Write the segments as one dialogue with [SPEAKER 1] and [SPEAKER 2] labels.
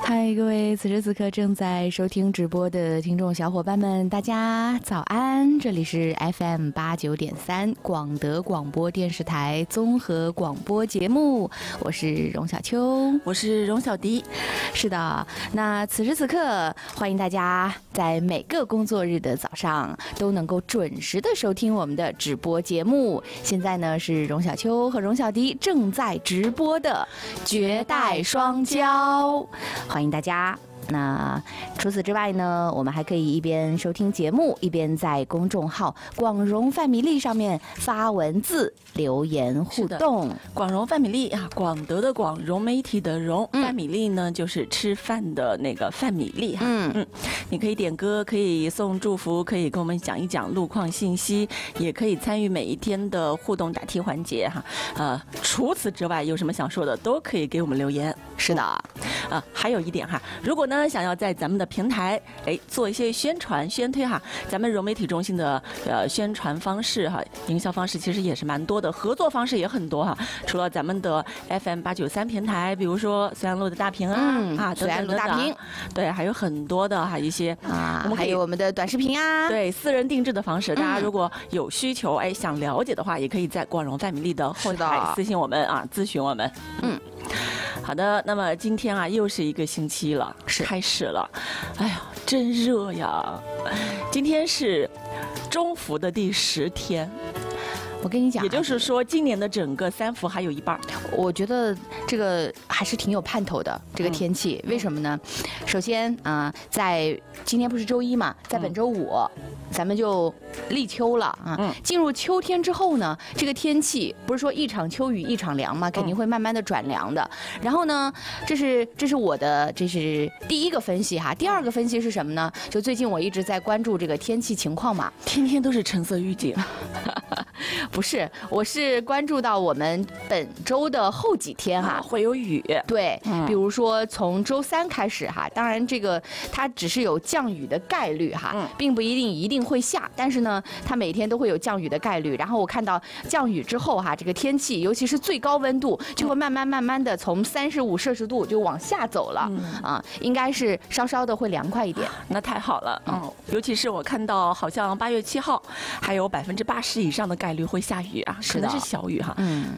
[SPEAKER 1] 嗨，各位此时此刻正在收听直播的听众小伙伴们，大家早安！这里是 FM89.3广德广播电视台综合广播节目，我是荣小秋，
[SPEAKER 2] 我是荣小迪。
[SPEAKER 1] 是的，那此时此刻，欢迎大家在每个工作日的早上都能够准时的收听我们的直播节目。现在呢是荣小秋和荣小迪正在直播的绝代双骄，欢迎大家。那除此之外呢，我们还可以一边收听节目，一边在公众号广荣范米粒上面发文字留言互动。
[SPEAKER 2] 广荣范米粒啊，广德的广，融媒体的融，范米粒呢就是吃饭的那个范米粒哈。你可以点歌，可以送祝福，可以跟我们讲一讲路况信息，也可以参与每一天的互动答题环节哈。除此之外有什么想说的都可以给我们留言。
[SPEAKER 1] 是的，
[SPEAKER 2] 还有一点哈，如果呢想要在咱们的平台做一些宣传宣推哈，咱们融媒体中心的宣传方式哈，营销方式其实也是蛮多的，合作方式也很多哈。除了咱们的 FM893平台，比如说绥安路的大屏
[SPEAKER 1] 绥安路大屏，
[SPEAKER 2] 对，还有很多的哈一些
[SPEAKER 1] 我们还有我们的短视频啊，
[SPEAKER 2] 对，私人定制的方式，大家如果有需求想了解的话，也可以在广荣范米粒的后台私信我们咨询我们。好的，那么今天又是一个星期了，开始了，哎呀，真热呀！今天是中伏的第10天。
[SPEAKER 1] 我跟你讲，
[SPEAKER 2] 也就是说，今年的整个3伏还有一半。
[SPEAKER 1] 我觉得这个还是挺有盼头的，这个天气，为什么呢？首先在今天不是周一嘛，在本周5，咱们就立秋了啊。进入秋天之后呢，这个天气不是说一场秋雨一场凉嘛，肯定会慢慢的转凉的。然后呢，这是我的这是第一个分析哈。第二个分析是什么呢？就最近我一直在关注这个天气情况嘛，
[SPEAKER 2] 天天都是橙色预警。
[SPEAKER 1] 不是，我是关注到我们本周的后几天
[SPEAKER 2] 会有雨。
[SPEAKER 1] 对，比如说从周3开始当然这个它只是有降雨的概率并不一定会下，但是呢，它每天都会有降雨的概率。然后我看到降雨之后这个天气，尤其是最高温度就会慢慢的从35摄氏度就往下走了应该是稍稍的会凉快一点。
[SPEAKER 2] 那太好了，尤其是我看到好像8月7号还有80%以上的概率会下雨可能是小雨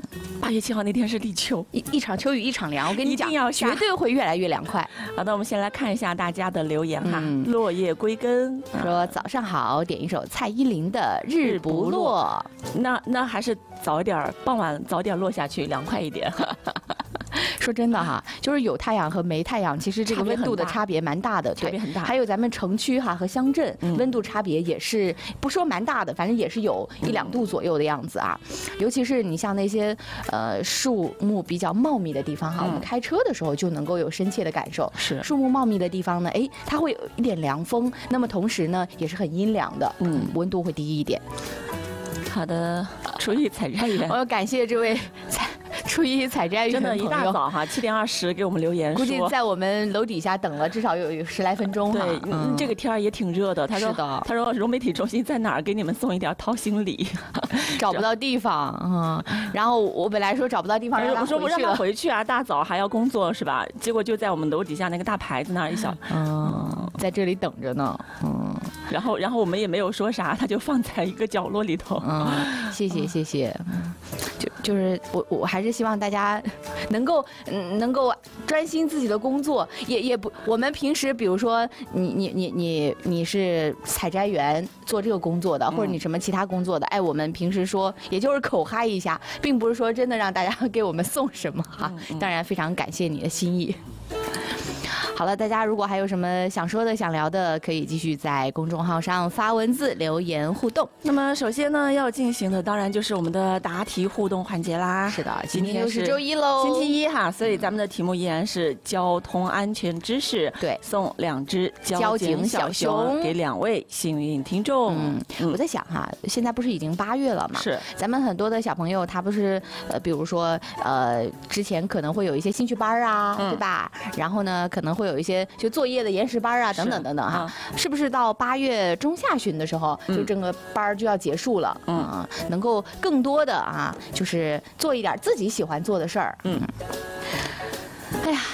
[SPEAKER 2] 8月7号那天是立秋，
[SPEAKER 1] 一场秋雨一场凉，我跟你讲，
[SPEAKER 2] 一定要
[SPEAKER 1] 绝对会越来越凉快。
[SPEAKER 2] 好的，我们先来看一下大家的留言落叶归根
[SPEAKER 1] 说早上好，点一首蔡依林的《日不落》。
[SPEAKER 2] 那还是早一点，傍晚早点落下去，凉快一点。
[SPEAKER 1] 说真的就是有太阳和没太阳，其实这个温度的差别蛮大的，
[SPEAKER 2] 差别很大。
[SPEAKER 1] 还有咱们城区和乡镇温度差别也是不说蛮大的，反正也是有1-2度左右的样子尤其是你像那些树木比较茂密的地方我们开车的时候就能够有深切的感受。
[SPEAKER 2] 是
[SPEAKER 1] 树木茂密的地方呢，它会有一点凉风，那么同时呢也是很阴凉的，温度会低一点。
[SPEAKER 2] 好的，初一采摘员，
[SPEAKER 1] 我要感谢这位初一采摘员
[SPEAKER 2] 真的，一大早7点20给我们留言说，
[SPEAKER 1] 估计在我们楼底下等了至少有10来分钟。
[SPEAKER 2] 对，这个天也挺热的。他说融媒体中心在哪儿？给你们送一点掏心礼。
[SPEAKER 1] 找不到地方然后我本来说找不到地方，
[SPEAKER 2] 我说不让他回去大早还要工作是吧？结果就在我们楼底下那个大牌子那儿一小，
[SPEAKER 1] 在这里等着呢。
[SPEAKER 2] 然后我们也没有说啥，他就放在一个角落里头。
[SPEAKER 1] 谢谢。就是我还是希望大家能够专心自己的工作，也不我们平时比如说你是采摘员做这个工作的，或者你什么其他工作的，我们平时说也就是口嗨一下，并不是说真的让大家给我们送什么当然非常感谢你的心意。好了，大家如果还有什么想说的、想聊的，可以继续在公众号上发文字留言互动。
[SPEAKER 2] 那么首先呢，要进行的当然就是我们的答题互动环节啦。
[SPEAKER 1] 是的，今天又是周一喽，
[SPEAKER 2] 星期一所以咱们的题目依然是交通安全知识。
[SPEAKER 1] 对，
[SPEAKER 2] 送2只交警小熊给2位幸运听众。
[SPEAKER 1] 我在想现在不是已经8月了嘛？
[SPEAKER 2] 是，
[SPEAKER 1] 咱们很多的小朋友他不是比如说之前可能会有一些兴趣班对吧？然后呢，可能会有一些就作业的延时班等等是不是到8月中下旬的时候，就整个班就要结束了？能够更多的就是做一点自己喜欢做的事儿。哎呀，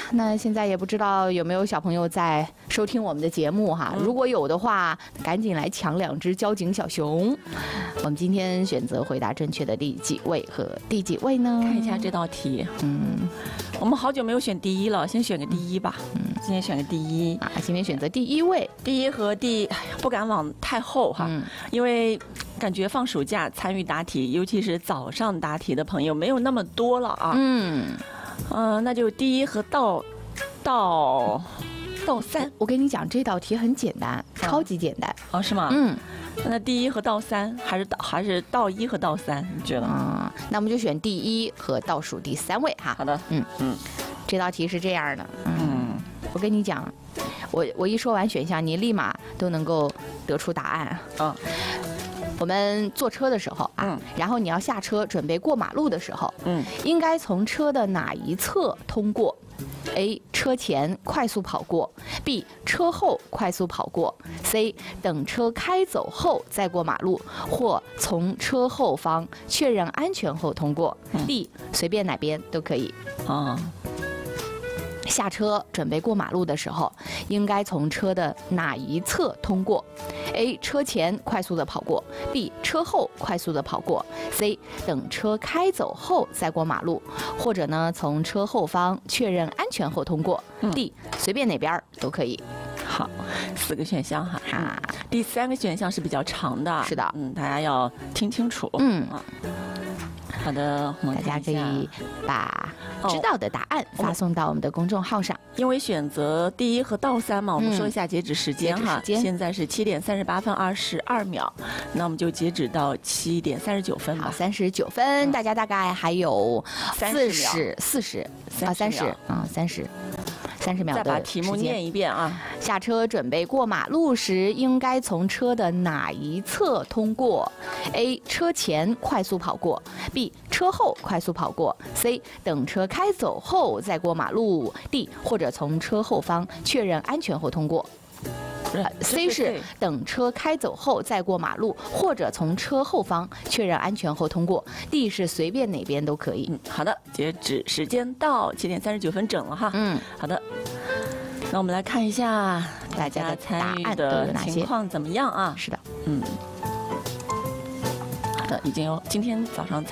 [SPEAKER 1] 那现在也不知道有没有小朋友在收听我们的节目哈？如果有的话，赶紧来抢2只交警小熊。我们今天选择回答正确的第几位和第几位呢？
[SPEAKER 2] 看一下这道题。我们好久没有选第一了，先选个第一吧。今天选个第一
[SPEAKER 1] 啊，今天选择第1位。
[SPEAKER 2] 第一和不敢往太后哈，因为感觉放暑假参与答题，尤其是早上答题的朋友没有那么多了啊。那就第一和到3。
[SPEAKER 1] 我跟你讲，这道题很简单，超级简单。
[SPEAKER 2] 哦，是吗？那第一和到3，还是到1和到3？你觉得？
[SPEAKER 1] 那我们就选第1和倒数第3位哈。
[SPEAKER 2] 好的。
[SPEAKER 1] 这道题是这样的。我跟你讲，我一说完选项，你立马都能够得出答案。我们坐车的时候啊，然后你要下车准备过马路的时候，应该从车的哪一侧通过？A. 车前快速跑过 ，B. 车后快速跑过 ，C. 等车开走后再过马路，或从车后方确认安全后通过 ，D. 随便哪边都可以。下车准备过马路的时候，应该从车的哪一侧通过 ？A. 车前快速的跑过 ，B. 车后快速的跑过 ，C. 等车开走后再过马路，或者呢从车后方确认安全后通过 ，D. 随便哪边都可以。
[SPEAKER 2] 好，4个选项哈。第3个选项是比较长的，
[SPEAKER 1] 是的，
[SPEAKER 2] 大家要听清楚。好的，
[SPEAKER 1] 大家可以把知道的答案发送到我们的公众号上。
[SPEAKER 2] 因为选择第1和到3嘛，我们说一下截止时间哈。现在是7点38分22秒，那我们就截止到7点39分吧。
[SPEAKER 1] 好，39分，大家大概还有
[SPEAKER 2] 30
[SPEAKER 1] 秒的。
[SPEAKER 2] 再把题目念一遍啊。
[SPEAKER 1] 下车准备过马路时，应该从车的哪一侧通过 ？A. 车前快速跑过 ，B. 车后快速跑过 ，C. 等车开走后再过马路 ，D. 或者从车后方确认安全后通过。C 是等车开走后再过马路，或者从车后方确认安全后通过。D 是随便哪边都可以。
[SPEAKER 2] 好的，截止时间到7点39分整了哈。好的。那我们来看一下大家参与的情况怎么样啊？
[SPEAKER 1] 是的，
[SPEAKER 2] 好的，已经有今天早上